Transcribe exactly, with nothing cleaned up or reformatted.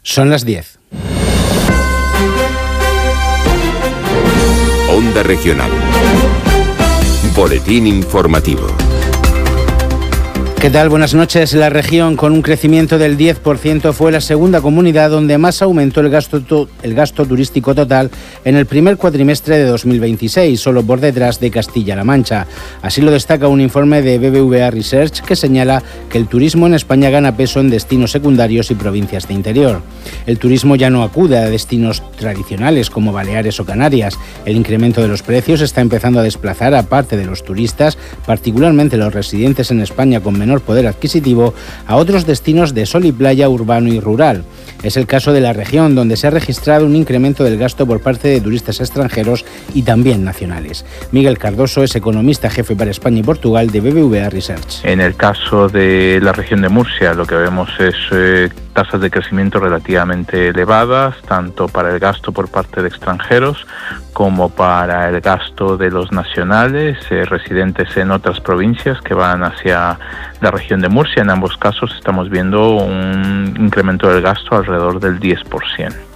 Son las diez. Onda Regional. Boletín informativo. ¿Qué tal? Buenas noches. La región, con un crecimiento del diez por ciento, fue la segunda comunidad donde más aumentó el gasto, to- el gasto turístico total en el primer cuatrimestre de dos mil veintiséis, solo por detrás de Castilla-La Mancha. Así lo destaca un informe de B B V A Research que señala que el turismo en España gana peso en destinos secundarios y provincias de interior. El turismo ya no acude a destinos tradicionales como Baleares o Canarias. El incremento de los precios está empezando a desplazar a parte de los turistas, particularmente los residentes en España con menor poder adquisitivo, a otros destinos de sol y playa, urbano y rural. Es el caso de la región, donde se ha registrado un incremento del gasto por parte de turistas extranjeros y también nacionales. Miguel Cardoso es economista jefe para España y Portugal de B B V A Research. En el caso de la región de Murcia, lo que vemos es eh, tasas de crecimiento relativamente elevadas, tanto para el gasto por parte de extranjeros como para el gasto de los nacionales, eh, residentes en otras provincias que van hacia la región de Murcia. En ambos casos estamos viendo un incremento del gasto alrededor del diez por ciento.